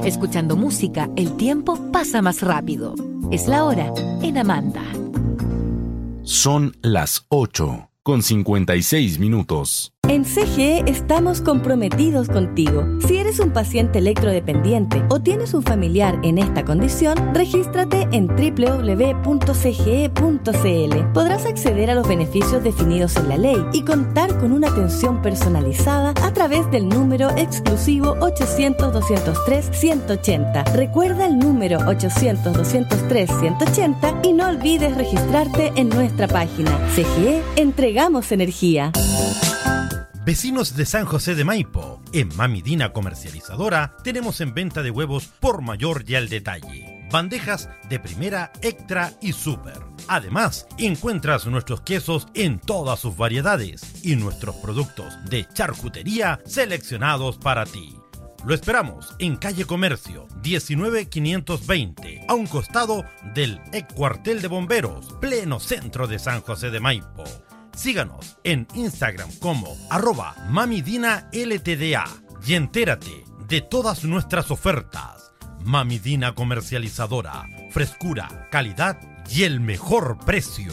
Escuchando música, el tiempo pasa más rápido. Es la hora en Amanda. Son las 8:56. En CGE estamos comprometidos contigo. Si eres un paciente electrodependiente o tienes un familiar en esta condición, regístrate en www.cge.cl. Podrás acceder a los beneficios definidos en la ley y contar con una atención personalizada a través del número exclusivo 800-203-180. Recuerda el número 800-203-180 y no olvides registrarte en nuestra página. CGE, entregamos energía. Vecinos de San José de Maipo, en Mami Dina Comercializadora tenemos en venta de huevos por mayor y al detalle. Bandejas de primera, extra y super. Además, encuentras nuestros quesos en todas sus variedades y nuestros productos de charcutería seleccionados para ti. Lo esperamos en calle Comercio 19520, a un costado del ex cuartel de bomberos, pleno centro de San José de Maipo. Síganos en Instagram como @MamiDinaLTDA y entérate de todas nuestras ofertas. Mami Dina Comercializadora, frescura, calidad y el mejor precio.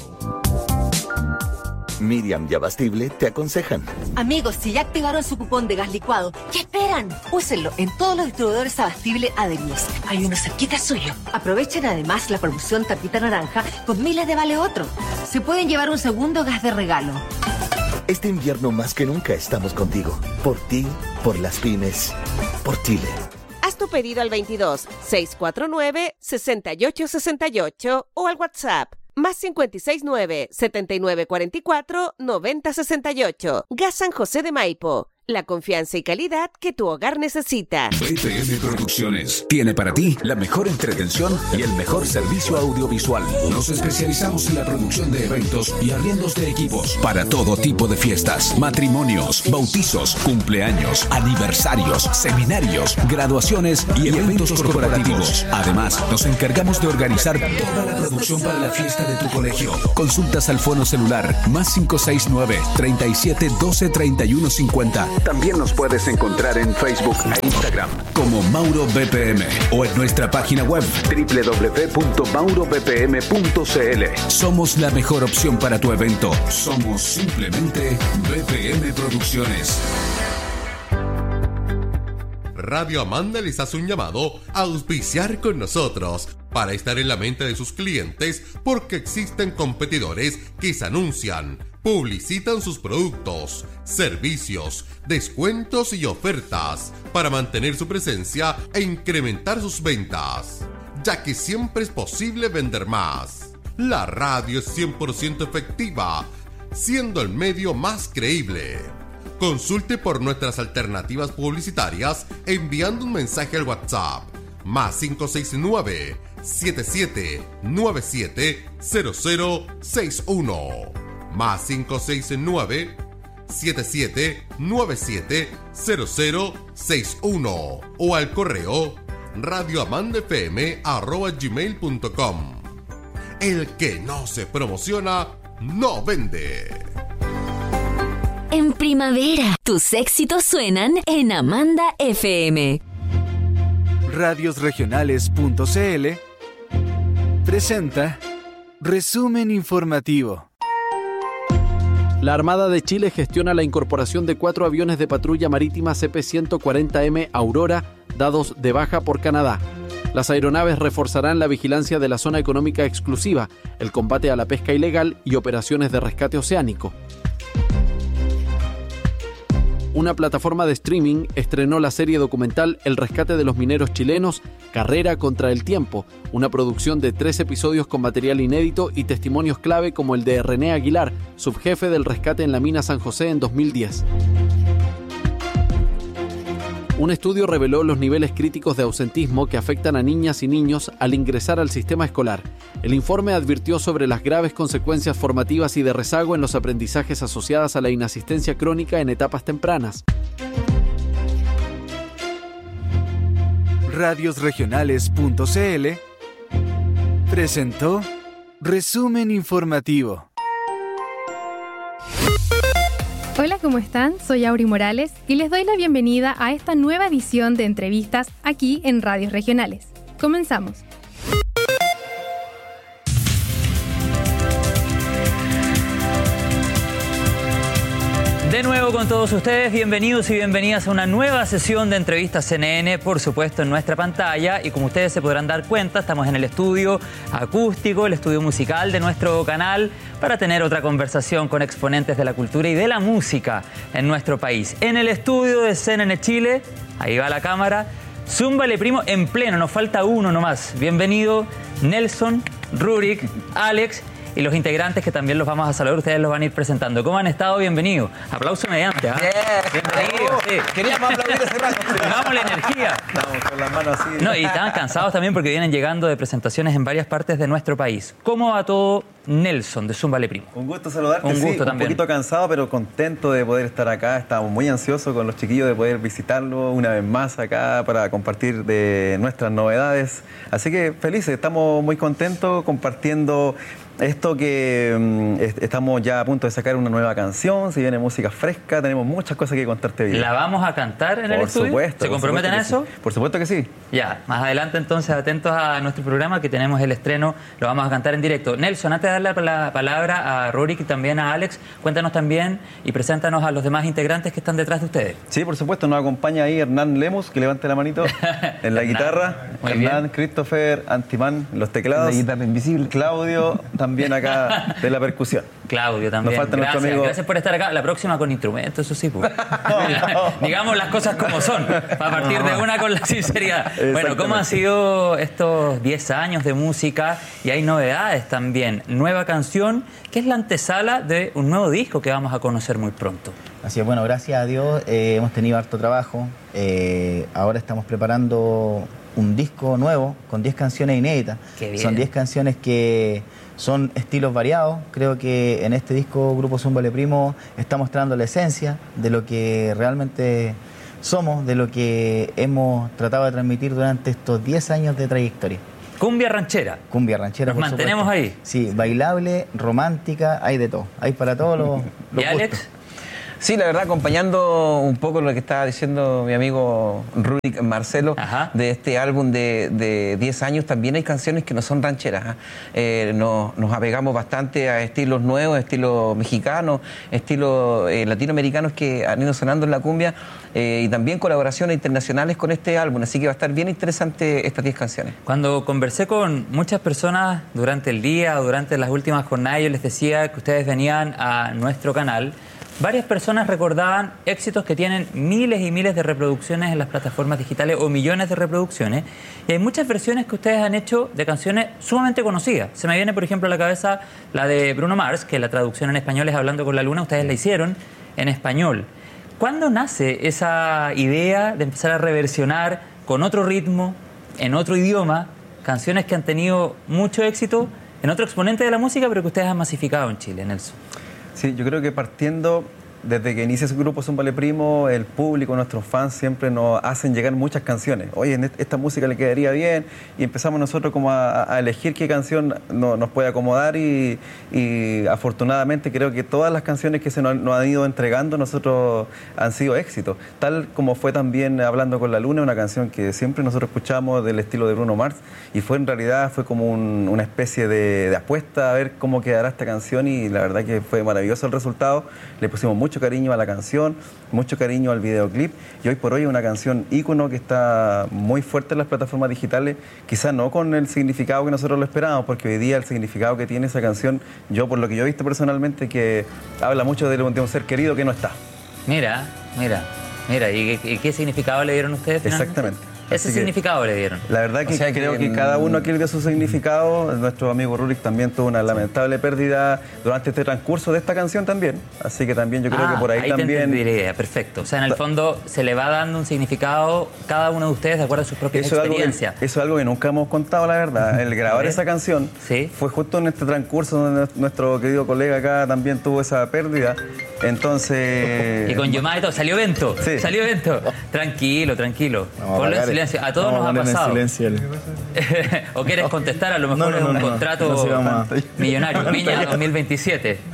Miriam y Abastible te aconsejan. Amigos, si ya activaron su cupón de gas licuado, ¿qué esperan? Úsenlo en todos los distribuidores Abastible adheridos. Hay uno cerquita suyo. Aprovechen además la promoción Tapita Naranja con miles de vale otro. Se pueden llevar un segundo gas de regalo. Este invierno más que nunca estamos contigo. Por ti, por las pymes, por Chile. Haz tu pedido al 22 649 6868 o al WhatsApp +569 7944 9068. Gas San José de Maipo. La confianza y calidad que tu hogar necesita. BPM Producciones tiene para ti la mejor entretención y el mejor servicio audiovisual. Nos especializamos en la producción de eventos y arriendos de equipos para todo tipo de fiestas, matrimonios, bautizos, cumpleaños, aniversarios, seminarios, graduaciones y eventos corporativos. Además, nos encargamos de organizar toda la producción para la fiesta de tu colegio. Consultas al fono celular +569 37 12 31 50. También nos puedes encontrar en Facebook e Instagram como Mauro BPM o en nuestra página web www.maurobpm.cl. Somos la mejor opción para tu evento. Somos simplemente BPM Producciones. Radio Amanda les hace un llamado a auspiciar con nosotros para estar en la mente de sus clientes, porque existen competidores que se anuncian, publicitan sus productos, servicios, descuentos y ofertas para mantener su presencia e incrementar sus ventas, ya que siempre es posible vender más. La radio es 100% efectiva, siendo el medio más creíble. Consulte por nuestras alternativas publicitarias enviando un mensaje al WhatsApp +569 7797 0061 +569 7797 0061 o al correo radioamandafm@gmail.com. El que no se promociona no vende. En primavera, tus éxitos suenan en Amanda FM. Radiosregionales.cl presenta Resumen Informativo. La Armada de Chile gestiona la incorporación de 4 aviones de patrulla marítima CP-140M Aurora, dados de baja por Canadá. Las aeronaves reforzarán la vigilancia de la zona económica exclusiva, el combate a la pesca ilegal y operaciones de rescate oceánico. Una plataforma de streaming estrenó la serie documental El rescate de los mineros chilenos, Carrera contra el tiempo, una producción de 3 episodios con material inédito y testimonios clave como el de René Aguilar, subjefe del rescate en la mina San José en 2010. Un estudio reveló los niveles críticos de ausentismo que afectan a niñas y niños al ingresar al sistema escolar. El informe advirtió sobre las graves consecuencias formativas y de rezago en los aprendizajes asociadas a la inasistencia crónica en etapas tempranas. Radiosregionales.cl presentó Resumen Informativo. Hola, ¿cómo están? Soy Auri Morales y les doy la bienvenida a esta nueva edición de entrevistas aquí en Radios Regionales. Comenzamos. De nuevo con todos ustedes, bienvenidos y bienvenidas a una nueva sesión de entrevistas CNN, por supuesto en nuestra pantalla, y como ustedes se podrán dar cuenta, estamos en el estudio acústico, el estudio musical de nuestro canal, para tener otra conversación con exponentes de la cultura y de la música en nuestro país. En el estudio de CNN Chile, ahí va la cámara, Zúmbale Primo en pleno, nos falta uno nomás. Bienvenido Nelson, Rurik, Alex y los integrantes que también los vamos a saludar, ustedes los van a ir presentando. ¿Cómo han estado? Bienvenidos. Aplauso mediante. Bienvenidos. Sí. Queríamos aplaudir hace rato. Vamos la energía. Estamos con las manos así. No, y están cansados también porque vienen llegando de presentaciones en varias partes de nuestro país. ¿Cómo va todo, Nelson, de Zúmbale Primo? Un gusto saludarte. Un gusto también. Un poquito cansado, pero contento de poder estar acá. Estamos muy ansiosos con los chiquillos de poder visitarlo una vez más acá para compartir de nuestras novedades. Así que felices, estamos muy contentos compartiendo esto que estamos ya a punto de sacar una nueva canción, si viene música fresca, tenemos muchas cosas que contarte bien. ¿La vamos a cantar en el estudio? Por supuesto. ¿Se comprometen a eso? Sí. Por supuesto que sí. Ya, más adelante entonces atentos a nuestro programa que tenemos el estreno, lo vamos a cantar en directo. Nelson, antes de darle la palabra a Rurik y también a Alex, cuéntanos también y preséntanos a los demás integrantes que están detrás de ustedes. Sí, por supuesto, nos acompaña ahí Hernán Lemus, que levante la manito, en la guitarra. Muy Hernán, bien. Christopher, Antimán, en los teclados. La guitarra invisible. Claudio, también acá de la percusión. Claudio también. Nos falta nuestro amigo. Gracias por estar acá. La próxima con instrumentos, eso sí. Pues. Digamos las cosas como son, a partir de una con la sinceridad. Bueno, ¿cómo han sido estos 10 años de música? Y hay novedades también. Nueva canción, que es la antesala de un nuevo disco que vamos a conocer muy pronto. Así es, bueno, gracias a Dios hemos tenido harto trabajo. Ahora estamos preparando un disco nuevo con 10 canciones inéditas. Qué bien. Son 10 canciones que son estilos variados. Creo que en este disco Grupo Zúmbale Primo está mostrando la esencia de lo que realmente somos, de lo que hemos tratado de transmitir durante estos 10 años de trayectoria. Cumbia ranchera. Cumbia ranchera, Nos mantenemos supuesto. ahí. Sí, bailable, romántica, hay de todo. Hay para todos los ¿Y Alex? Sí, la verdad, acompañando un poco lo que estaba diciendo mi amigo Rurik Marcelo, de este álbum de 10 años, también hay canciones que no son rancheras. Nos apegamos bastante a estilos nuevos, estilos mexicanos, estilos latinoamericanos que han ido sonando en la cumbia, y también colaboraciones internacionales con este álbum, así que va a estar bien interesante estas 10 canciones. Cuando conversé con muchas personas durante el día o durante las últimas jornadas, yo les decía que ustedes venían a nuestro canal. Varias personas recordaban éxitos que tienen miles y miles de reproducciones en las plataformas digitales o millones de reproducciones. Y hay muchas versiones que ustedes han hecho de canciones sumamente conocidas. Se me viene, por ejemplo, a la cabeza la de Bruno Mars, que la traducción en español es Hablando con la Luna. Ustedes la hicieron en español. ¿Cuándo nace esa idea de empezar a reversionar con otro ritmo, en otro idioma, canciones que han tenido mucho éxito en otro exponente de la música, pero que ustedes han masificado en Chile, Nelson? Sí, yo creo que partiendo desde que inicia su grupo Zúmbale Primo, el público, nuestros fans siempre nos hacen llegar muchas canciones. Oye, esta música le quedaría bien, y empezamos nosotros como a elegir qué canción nos puede acomodar, y afortunadamente creo que todas las canciones que se nos han ido entregando nosotros han sido éxitos. Tal como fue también Hablando con la Luna, una canción que siempre nosotros escuchamos del estilo de Bruno Mars, y fue en realidad como una especie de apuesta a ver cómo quedará esta canción, y la verdad que fue maravilloso el resultado. Le pusimos mucho cariño a la canción, mucho cariño al videoclip, y hoy por hoy es una canción ícono que está muy fuerte en las plataformas digitales, quizás no con el significado que nosotros lo esperábamos, porque hoy día el significado que tiene esa canción, yo por lo que yo he visto personalmente, que habla mucho de un ser querido que no está. Mira, ¿y qué significado le dieron ustedes finalmente? Exactamente. Ese significado le dieron. La verdad que creo que cada uno aquí le dio su significado. Nuestro amigo Rurik también tuvo una lamentable pérdida durante este transcurso de esta canción también. Así que también yo creo que por ahí también... Te entendí, perfecto. O sea, en el fondo se le va dando un significado cada uno de ustedes de acuerdo a sus propias experiencias. Eso es algo que nunca hemos contado, la verdad. El grabar esa canción fue justo en este transcurso donde nuestro querido colega acá también tuvo esa pérdida. Entonces... Y con Yomar y todo, salió Vento. Sí. Salió Vento. Tranquilo. Ponlo en silencio. A todos nos ha pasado. ¿O quieres contestar? A lo mejor es un contrato millonario. Viña 2027.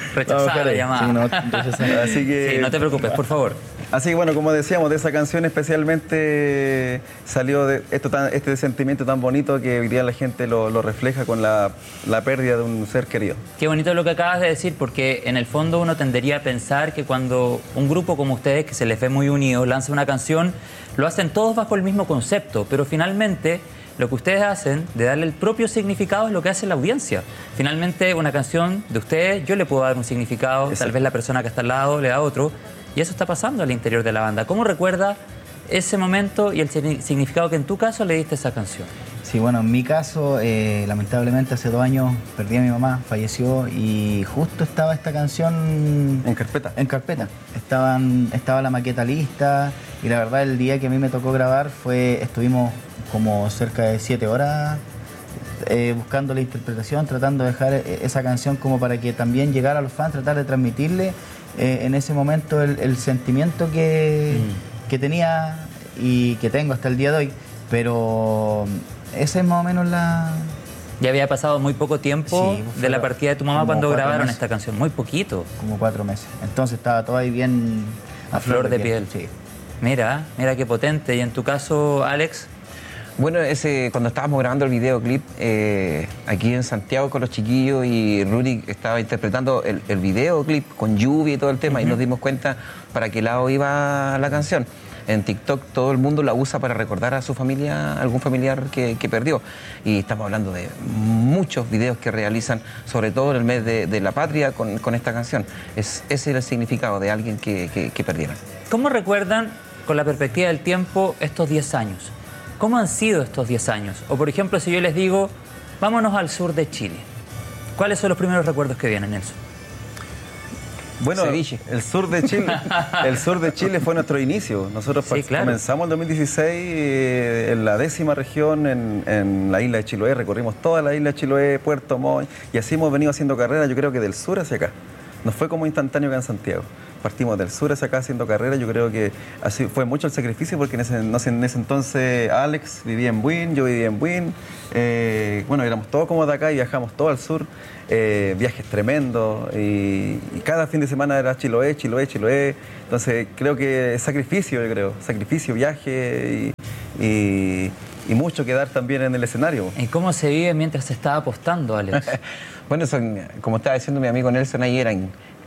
Rechazada la llamada. Sí, no, rechazada. Así que, sí, no te preocupes, por favor. Así que bueno, como decíamos, de esa canción especialmente salió este sentimiento tan bonito que hoy día la gente lo refleja con la pérdida de un ser querido. Qué bonito lo que acabas de decir, porque en el fondo uno tendería a pensar que cuando un grupo como ustedes, que se les ve muy unidos, lanza una canción, lo hacen todos bajo el mismo concepto, pero finalmente lo que ustedes hacen de darle el propio significado es lo que hace la audiencia. Finalmente una canción de ustedes, yo le puedo dar un significado, exacto, tal vez la persona que está al lado le da otro, y eso está pasando al interior de la banda. ¿Cómo recuerda ese momento y el significado que en tu caso le diste a esa canción? Sí, bueno, en mi caso, lamentablemente hace 2 años perdí a mi mamá, falleció, y justo estaba esta canción... En carpeta. En carpeta. Estaba la maqueta lista, y la verdad el día que a mí me tocó grabar estuvimos como cerca de 7 horas buscando la interpretación, tratando de dejar esa canción como para que también llegara a los fans, tratar de transmitirle en ese momento el sentimiento que tenía y que tengo hasta el día de hoy. Pero esa es más o menos la... Ya había pasado muy poco tiempo, sí, de la partida de tu mamá cuando grabaron esta canción, muy poquito. Como 4 meses. Entonces estaba todo ahí bien... A flor de piel. Sí. Mira qué potente. ¿Y en tu caso, Alex? Bueno, cuando estábamos grabando el videoclip aquí en Santiago con los chiquillos, y Rudy estaba interpretando el videoclip con lluvia y todo el tema, y nos dimos cuenta para qué lado iba la canción. En TikTok todo el mundo la usa para recordar a su familia, algún familiar que perdió. Y estamos hablando de muchos videos que realizan, sobre todo en el mes de la patria, con esta canción. Ese era el significado de alguien que perdieron. ¿Cómo recuerdan, con la perspectiva del tiempo, estos 10 años? ¿Cómo han sido estos 10 años? O por ejemplo, si yo les digo, vámonos al sur de Chile, ¿cuáles son los primeros recuerdos que vienen, Nelson? Bueno, el sur de Chile fue nuestro inicio. Nosotros comenzamos el 2016 en la 10ª región, en la isla de Chiloé. Recorrimos toda la isla de Chiloé, Puerto Montt, y así hemos venido haciendo carrera, yo creo que del sur hacia acá. No fue como instantáneo acá en Santiago. Partimos del sur hacia acá haciendo carrera. Yo creo que así fue mucho el sacrificio, porque en ese entonces Alex vivía en Buin, yo vivía en Buin. Bueno, éramos todos como de acá y viajamos todo al sur. Viajes tremendos, y cada fin de semana era Chiloé. Entonces creo que sacrificio, viaje y mucho quedar también en el escenario. ¿Y cómo se vive mientras se está apostando, Alex? Bueno, como estaba diciendo mi amigo Nelson, ahí eran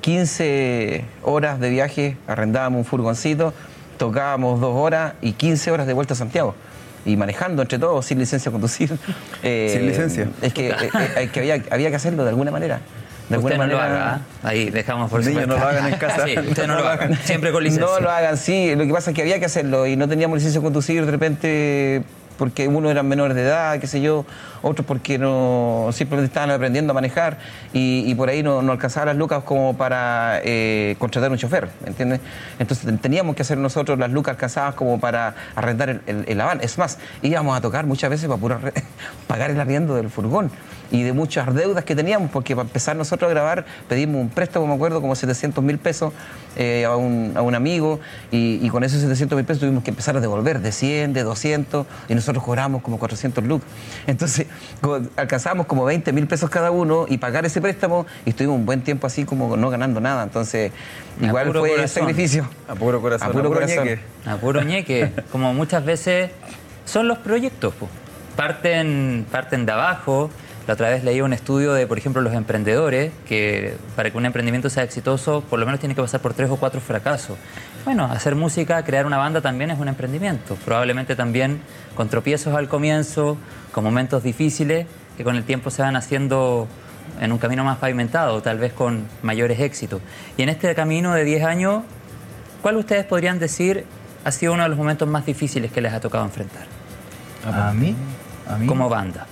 15 horas de viaje, arrendábamos un furgoncito, tocábamos 2 horas y 15 horas de vuelta a Santiago. Y manejando entre todos, sin licencia a conducir. Sin licencia. Es que había que hacerlo de alguna manera. De alguna manera. No lo haga, ahí dejamos por niños, no lo hagan en casa. Sí, ustedes no lo hagan, siempre con licencia. No lo hagan, sí. Lo que pasa es que había que hacerlo y no teníamos licencia a conducir de repente, porque unos eran menores de edad, qué sé yo, otros porque no simplemente estaban aprendiendo a manejar, y por ahí no alcanzaban las lucas como para contratar un chofer, ¿entiendes? Entonces teníamos que hacer nosotros las lucas alcanzadas como para arrendar la van. Es más, íbamos a tocar muchas veces para pagar el arriendo del furgón y de muchas deudas que teníamos, porque para empezar nosotros a grabar pedimos un préstamo, me acuerdo, como 700.000 pesos a un amigo, y con esos 700.000 pesos tuvimos que empezar a devolver de 100, de 200, y nosotros cobramos como 400 lucas. Entonces alcanzábamos como 20.000 pesos cada uno y pagar ese préstamo, y estuvimos un buen tiempo así como no ganando nada. Entonces igual fue corazón. Sacrificio. A puro corazón. A puro corazón. A puro ñeque. Como muchas veces son los proyectos, pues. Parten de abajo. La otra vez leí un estudio de, por ejemplo, los emprendedores, que para que un emprendimiento sea exitoso, por lo menos tiene que pasar por 3 o 4 fracasos. Bueno, hacer música, crear una banda también es un emprendimiento. Probablemente también con tropiezos al comienzo, con momentos difíciles, que con el tiempo se van haciendo en un camino más pavimentado, tal vez con mayores éxitos. Y en este camino de 10 años, ¿cuál ustedes podrían decir ha sido uno de los momentos más difíciles que les ha tocado enfrentar? ¿A mí? Como banda.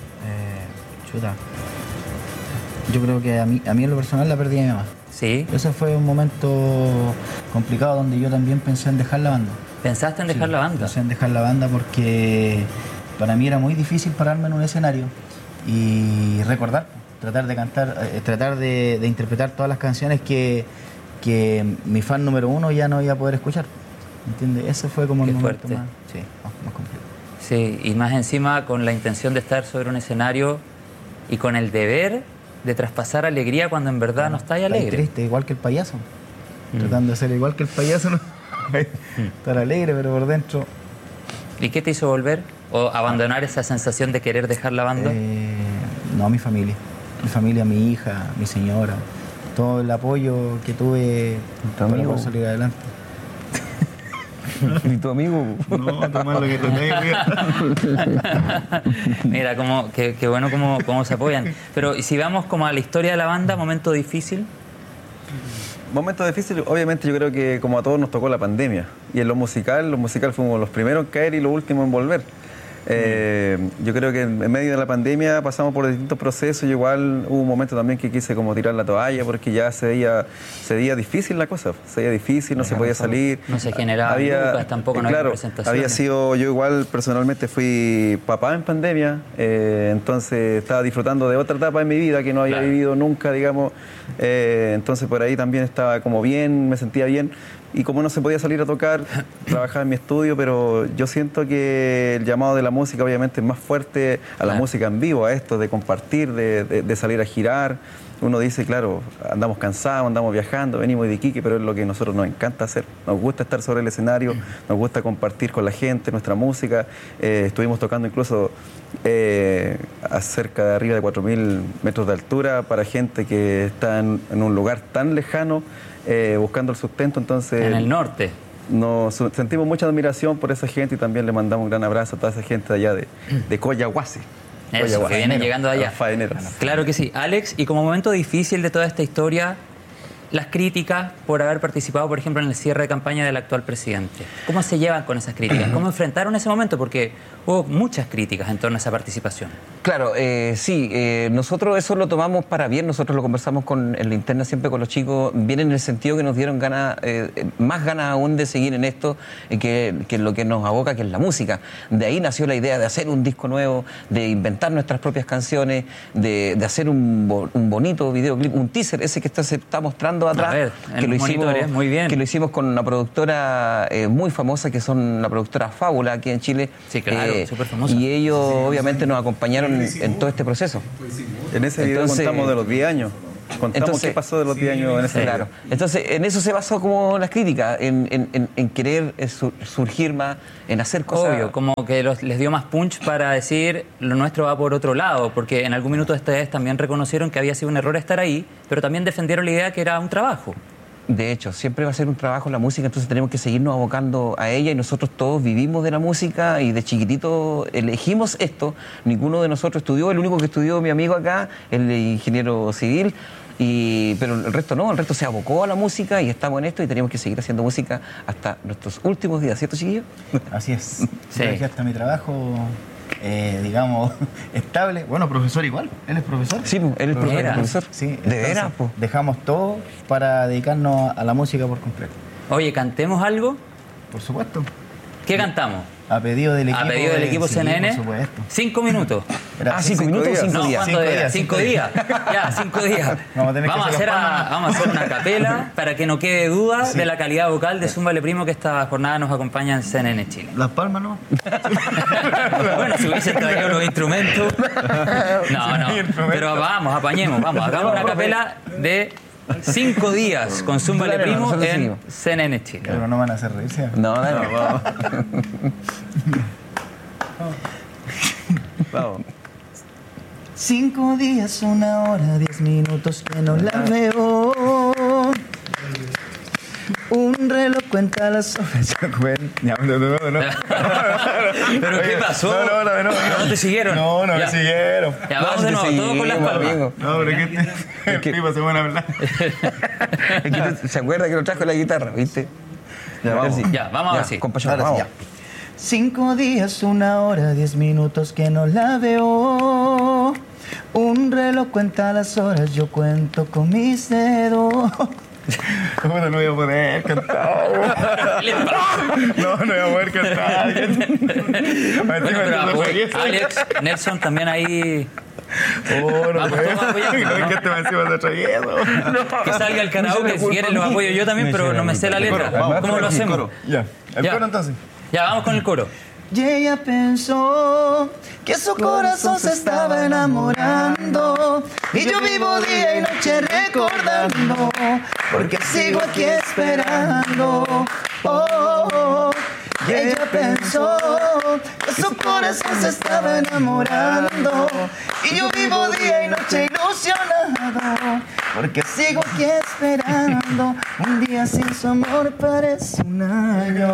Yo creo que a mí en lo personal la perdí a mi mamá. Sí. Ese fue un momento complicado donde yo también pensé en dejar la banda. ¿Pensaste en dejar la banda? Pensé en dejar la banda porque para mí era muy difícil pararme en un escenario y recordar, tratar de cantar, tratar de interpretar todas las canciones que mi fan número 1 ya no iba a poder escuchar. ¿Entiendes? Ese fue como el momento más complicado. Sí, y más encima con la intención de estar sobre un escenario y con el deber de traspasar alegría cuando en verdad no estáis alegre. Triste, igual que el payaso. Tratando de ser igual que el payaso, ¿no? Estar alegre, pero por dentro. ¿Y qué te hizo volver? ¿O abandonar esa sensación de querer dejar la banda? No, mi familia. Mi familia, mi hija, mi señora. Todo el apoyo que tuve para poder salir adelante. ¿Y tu amigo? No, tomar lo que te Mira, qué bueno cómo se apoyan. Pero y si vamos como a la historia de la banda, momento difícil. Momento difícil, obviamente yo creo que como a todos nos tocó la pandemia. Y en lo musical fuimos los primeros en caer y los últimos en volver. Yo creo que en medio de la pandemia pasamos por distintos procesos y igual hubo un momento también que quise como tirar la toalla porque ya se veía difícil la cosa, se veía difícil, no se podía salir. No se generaba lucas, tampoco no había presentaciones. Había sido, yo igual personalmente fui papá en pandemia, entonces estaba disfrutando de otra etapa en mi vida que no había vivido nunca, digamos, entonces por ahí también estaba como bien, me sentía bien. Y como no se podía salir a tocar, trabajaba en mi estudio, pero yo siento que el llamado de la música obviamente es más fuerte a la música en vivo, a esto de compartir, de salir a girar. Uno dice, claro, andamos cansados, andamos viajando, venimos de Iquique, pero es lo que a nosotros nos encanta hacer. Nos gusta estar sobre el escenario, nos gusta compartir con la gente nuestra música. Estuvimos tocando incluso a cerca de arriba de 4.000 metros de altura para gente que está en un lugar tan lejano, buscando el sustento, entonces... En el norte. Nos sentimos mucha admiración por esa gente y también le mandamos un gran abrazo a toda esa gente de allá de Coyahuasi. Eso, que vienen llegando de allá. Los faeneros. Claro que sí. Alex, y como momento difícil de toda esta historia, las críticas por haber participado, por ejemplo, en el cierre de campaña del actual presidente. ¿Cómo se llevan con esas críticas? ¿Cómo enfrentaron ese momento? Porque hubo muchas críticas en torno a esa participación. Claro, sí, nosotros eso lo tomamos para bien, nosotros lo conversamos en la interna siempre con los chicos, bien en el sentido que nos dieron ganas, más ganas aún de seguir en esto, que lo que nos aboca, que es la música. De ahí nació la idea de hacer un disco nuevo, de inventar nuestras propias canciones, de hacer un bonito videoclip, un teaser, ese que se está mostrando atrás, que lo hicimos con una productora muy famosa, que son la productora Fábula aquí en Chile. Sí, claro, súper famosa. Y ellos obviamente nos acompañaron en todo este proceso. En ese video contamos de los 10 años. Contamos qué pasó de los 10 años en ese video. Entonces, en eso se basó como las críticas, en querer surgir más, en hacer cosas. Obvio, como que les dio más punch para decir lo nuestro va por otro lado, porque en algún minuto de ustedes también reconocieron que había sido un error estar ahí, pero también defendieron la idea que era un trabajo. De hecho, siempre va a ser un trabajo la música, entonces tenemos que seguirnos abocando a ella y nosotros todos vivimos de la música y de chiquitito elegimos esto. Ninguno de nosotros estudió, el único que estudió mi amigo acá, el ingeniero civil, pero el resto no, el resto se abocó a la música y estamos en esto y tenemos que seguir haciendo música hasta nuestros últimos días, ¿cierto, chiquillos? Así es. Sí. Dejé hasta mi trabajo, digamos, estable. Bueno, profesor igual, él es profesor. Sí, él es profesor. Sí, ¿de veras? Dejamos todo para dedicarnos a la música por completo. Oye, ¿cantemos algo? Por supuesto. ¿Qué cantamos? A pedido del equipo. A pedido del equipo CNN. Por supuesto. 5 minutos. 5 minutos o 5 días. ¿Cuánto era? 5 días. Ya, 5 días. Vamos a hacer una capela para que no quede duda de la calidad vocal de Zúmbale Primo, que esta jornada nos acompaña en CNN Chile. Las palmas, ¿no? Bueno, si hubiesen traído los instrumentos. No. Pero vamos, apañemos, vamos. Hagamos una capela de 5 días con Zúmbale Primo en CNN Chile. Pero no van a hacer reírse. No. Vamos. 5 días, 1 hora, 10 minutos que no la veo. Un reloj cuenta las horas. No. ¿Pero qué pasó? No te siguieron. No me siguieron. Ya, vamos de nuevo, todo con las palmas. No, pero es que el pipa se van a hablar. Es que se acuerda que lo trajo la guitarra, ¿viste? Vamos a ver si. Vamos. 5 días, 1 hora, 10 minutos que no la veo. Un reloj cuenta las horas, yo cuento con mis dedos. ¿Cómo no voy a poder cantar? No voy a poder cantar. Alex, Nelson también ahí. Vamos, que te encima de trayendo. Que salga el karaoke, si quieren lo apoyo yo también, pero no me sé la letra. ¿Cómo lo hacemos? El coro entonces. Ya, vamos con el coro. Y ella pensó que su corazón se estaba enamorando. Y yo vivo día y noche recordando, porque sigo aquí esperando. Oh, y ella pensó que su corazón se estaba enamorando. Y yo vivo día y noche ilusionado, porque sigo aquí esperando. Un día sin su amor parece un año.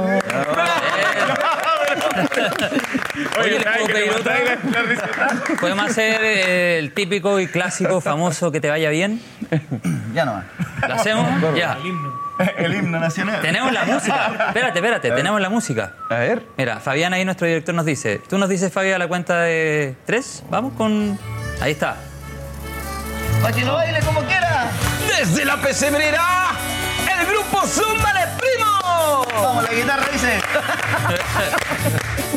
Oye, ¿les puedo pedir otra? ¿Podemos hacer el típico y clásico famoso que te vaya bien? Ya no va. ¿Lo hacemos? Ya. El himno nacional. Tenemos la música. Espérate, tenemos la música. A ver. Mira, Fabián ahí, nuestro director, nos dice. Tú nos dices, Fabián, a la cuenta de 3. Vamos con... Ahí está. Para que lo baile como quiera. Desde la pesebrera, el grupo Zúmbale Primo. Vamos, la guitarra dice.